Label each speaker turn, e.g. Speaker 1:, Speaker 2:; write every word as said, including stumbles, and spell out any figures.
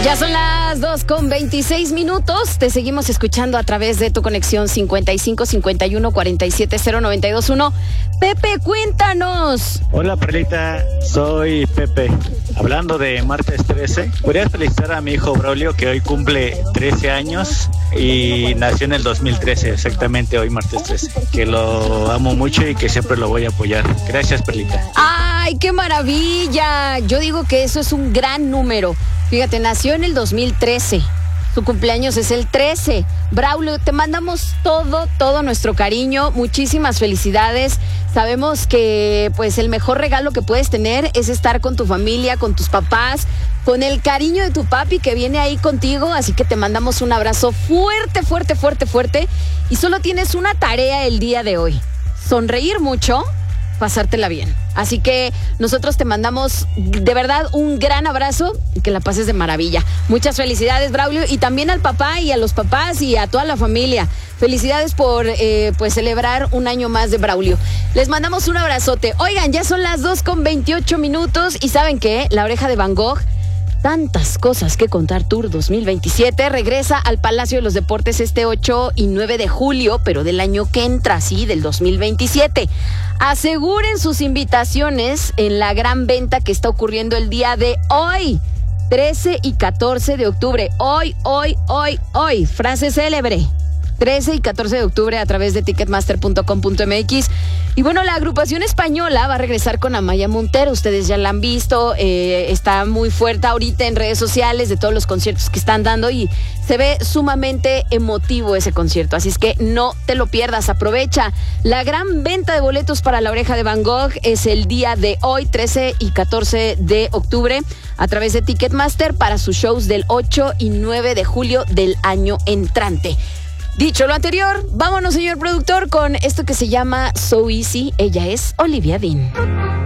Speaker 1: Ya son las dos con veintiséis minutos. Te seguimos escuchando a través de tu conexión cincuenta y cinco cincuenta y uno cuarenta y siete cero noventa y dos uno. Pepe, cuéntanos.
Speaker 2: Hola, Perlita, soy Pepe. Hablando de martes trece, ¿podrías felicitar a mi hijo Braulio, que hoy cumple trece años y nació en el dos mil trece, exactamente hoy martes trece? Que lo amo mucho y que siempre lo voy a apoyar. Gracias, Perlita.
Speaker 1: ¡Ay, qué maravilla! Yo digo que eso es un gran número. Fíjate, nació en el dos mil trece. Su cumpleaños es el trece. Braulio, te mandamos todo, todo nuestro cariño. Muchísimas felicidades. Sabemos que pues el mejor regalo que puedes tener es estar con tu familia, con tus papás, con el cariño de tu papi que viene ahí contigo. Así que te mandamos un abrazo fuerte, fuerte, fuerte, fuerte. Y solo tienes una tarea el día de hoy. Sonreír mucho, pasártela bien. Así que nosotros te mandamos de verdad un gran abrazo y que la pases de maravilla. Muchas felicidades, Braulio, y también al papá y a los papás y a toda la familia. Felicidades por eh, pues celebrar un año más de Braulio. Les mandamos un abrazote. Oigan, ya son las dos con veintiocho minutos y ¿saben qué? La Oreja de Van Gogh, tantas cosas que contar Tour dos mil veintisiete, regresa al Palacio de los Deportes este ocho y nueve de julio, pero del año que entra, sí, del dos mil veintisiete. Aseguren sus invitaciones en la gran venta que está ocurriendo el día de hoy, trece y catorce de octubre. Hoy, hoy, hoy, hoy. Frase célebre. trece y catorce de octubre a través de ticketmaster punto com punto m x. Y bueno, la agrupación española va a regresar con Amaya Montero. Ustedes ya la han visto, eh, está muy fuerte ahorita en redes sociales de todos los conciertos que están dando y se ve sumamente emotivo ese concierto. Así es que no te lo pierdas, aprovecha. La gran venta de boletos para La Oreja de Van Gogh es el día de hoy, trece y catorce de octubre, a través de Ticketmaster para sus shows del ocho y nueve de julio del año entrante. Dicho lo anterior, vámonos, señor productor, con esto que se llama So Easy. Ella es Olivia Dean.